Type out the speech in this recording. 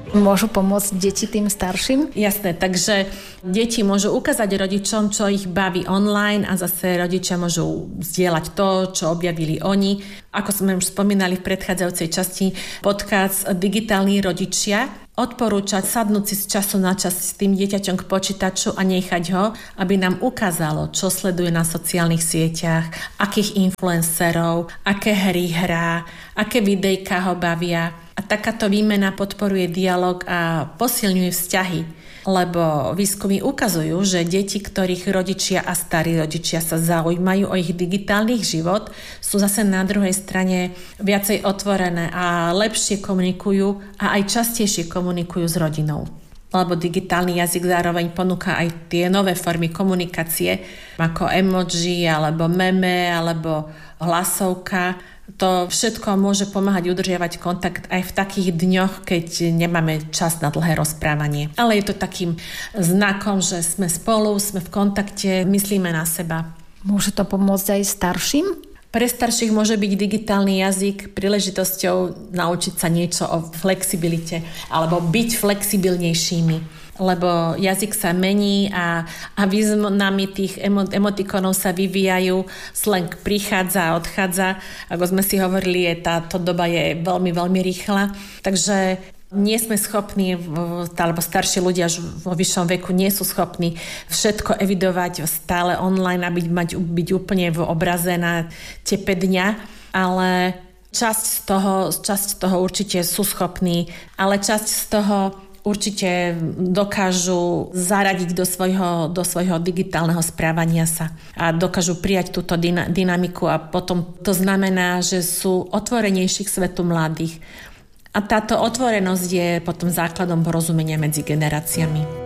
Môžu pomôcť deti tým starším? Jasné, takže deti môžu ukázať rodičom, čo ich baví online a zase rodičia môžu zdieľať to, čo objavili oni. Ako sme už spomínali v predchádzajúcej časti podcast Digitálni rodičia, odporúčať sadnúť si z času na čas s tým dieťaťom k počítaču a nechať ho, aby nám ukázalo, čo sleduje na sociálnych sieťach, akých influencerov, aké hry hrá, aké videjka ho bavia. A takáto výmena podporuje dialog a posilňuje vzťahy, lebo výskumy ukazujú, že deti, ktorých rodičia a starí rodičia sa zaujímajú o ich digitálny život, sú zase na druhej strane viacej otvorené a lepšie komunikujú a aj častejšie komunikujú s rodinou. Lebo digitálny jazyk zároveň ponúka aj tie nové formy komunikácie, ako emoji, alebo meme, alebo hlasovka. To všetko môže pomáhať udržiavať kontakt aj v takých dňoch, keď nemáme čas na dlhé rozprávanie. Ale je to takým znakom, že sme spolu, sme v kontakte, myslíme na seba. Môže to pomôcť aj starším? Pre starších môže byť digitálny jazyk príležitosťou naučiť sa niečo o flexibilite alebo byť flexibilnejšími. Lebo jazyk sa mení a významy tých emotikonov sa vyvíjajú, slang prichádza a odchádza. Ako sme si hovorili, táto doba je veľmi, veľmi rýchla. Takže nie sme schopní, alebo starší ľudia už vo vyššom veku nie sú schopní všetko evidovať stále online a byť úplne v obraze na tepe dňa, ale časť z toho určite sú schopní, ale časť z toho určite dokážu zaradiť do svojho digitálneho správania sa a dokážu prijať túto dynamiku a potom to znamená, že sú otvorenejší k svetu mladých. A táto otvorenosť je potom základom porozumenia medzi generáciami.